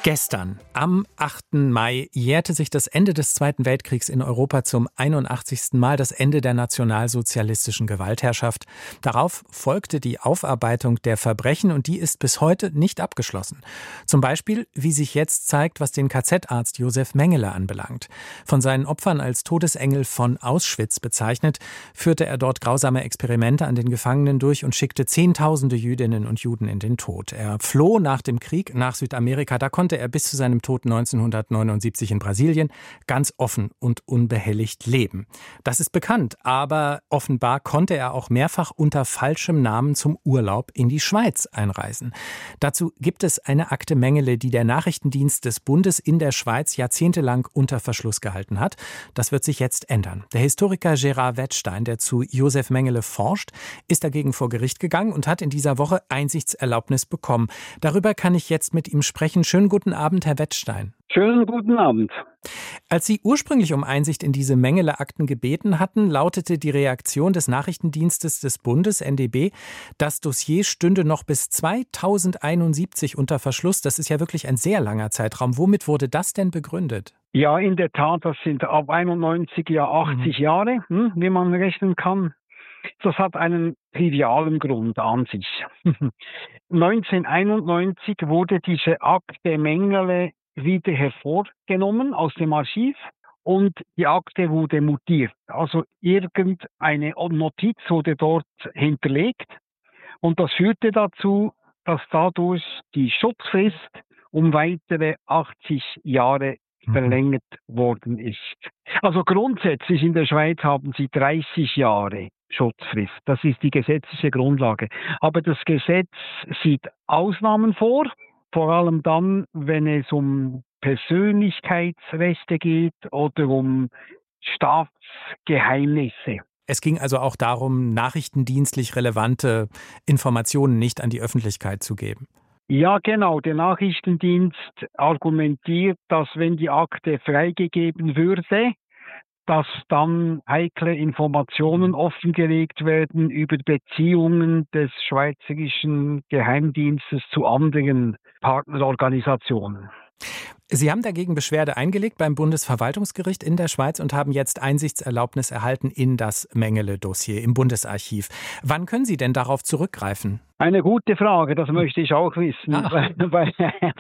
Gestern, am 8. Mai, jährte sich das Ende des Zweiten Weltkriegs in Europa zum 81. Mal, das Ende der nationalsozialistischen Gewaltherrschaft. Darauf folgte die Aufarbeitung der Verbrechen und die ist bis heute nicht abgeschlossen. Zum Beispiel, wie sich jetzt zeigt, was den KZ-Arzt Josef Mengele anbelangt. Von seinen Opfern als Todesengel von Auschwitz bezeichnet, führte er dort grausame Experimente an den Gefangenen durch und schickte Zehntausende Jüdinnen und Juden in den Tod. Er floh nach dem Krieg nach Südamerika, da konnte er bis zu seinem Tod 1979 in Brasilien ganz offen und unbehelligt leben. Das ist bekannt, aber offenbar konnte er auch mehrfach unter falschem Namen zum Urlaub in die Schweiz einreisen. Dazu gibt es eine Akte Mengele, die der Nachrichtendienst des Bundes in der Schweiz jahrzehntelang unter Verschluss gehalten hat. Das wird sich jetzt ändern. Der Historiker Gerard Wettstein, der zu Josef Mengele forscht, ist dagegen vor Gericht gegangen und hat in dieser Woche Einsichtserlaubnis bekommen. Darüber kann ich jetzt mit ihm sprechen. Schönen guten Abend, Herr Wettstein. Schönen guten Abend. Als Sie ursprünglich um Einsicht in diese Mengele-Akten gebeten hatten, lautete die Reaktion des Nachrichtendienstes des Bundes, NDB, das Dossier stünde noch bis 2071 unter Verschluss. Das ist ja wirklich ein sehr langer Zeitraum. Womit wurde das denn begründet? Ja, in der Tat, das sind ab 91 ja 80 Jahre, wie man rechnen kann. Das hat einen trivialen Grund an sich. 1991 wurde diese Akte Mengele wieder hervorgenommen aus dem Archiv und die Akte wurde mutiert. Also irgendeine Notiz wurde dort hinterlegt und das führte dazu, dass dadurch die Schutzfrist um weitere 80 Jahre verlängert worden ist. Also grundsätzlich in der Schweiz haben sie 30 Jahre Schutzfrist. Das ist die gesetzliche Grundlage. Aber das Gesetz sieht Ausnahmen vor allem dann, wenn es um Persönlichkeitsrechte geht oder um Staatsgeheimnisse. Es ging also auch darum, nachrichtendienstlich relevante Informationen nicht an die Öffentlichkeit zu geben. Ja, genau. Der Nachrichtendienst argumentiert, dass wenn die Akte freigegeben würde, dass dann heikle Informationen offengelegt werden über Beziehungen des schweizerischen Geheimdienstes zu anderen Partnerorganisationen. Sie haben dagegen Beschwerde eingelegt beim Bundesverwaltungsgericht in der Schweiz und haben jetzt Einsichtserlaubnis erhalten in das Mengele-Dossier im Bundesarchiv. Wann können Sie denn darauf zurückgreifen? Eine gute Frage, das möchte ich auch wissen.